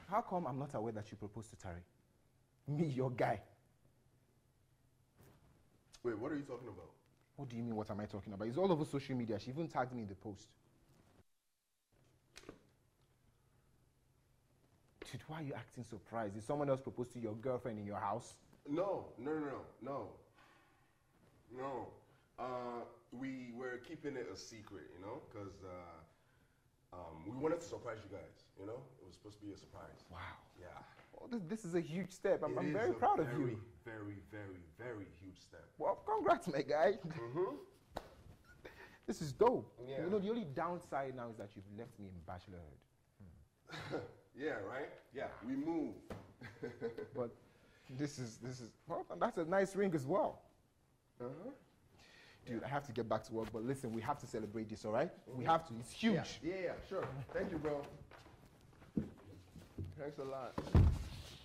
How come I'm not aware that you proposed to Tari? Me, your guy. Wait, what are you talking about? What do you mean, what am I talking about? It's all over social media. She even tagged me in the post. Dude, why are you acting surprised? Did someone else propose to your girlfriend in your house? No. We were keeping it a secret, you know, because we wanted to surprise you guys, you know? It was supposed to be a surprise. Wow. Yeah. Well, this is a huge step. I'm very proud of you. Very, very, very huge step. Well, congrats, my guy. This is dope. Yeah. You know, the only downside now is that you've left me in bachelorhood. Yeah, right? Yeah, we moved. But this is, well, that's a nice ring as well. Dude, I have to get back to work, but listen, we have to celebrate this, all right? We have to. It's huge. Yeah, sure. Thank you, bro. Thanks a lot.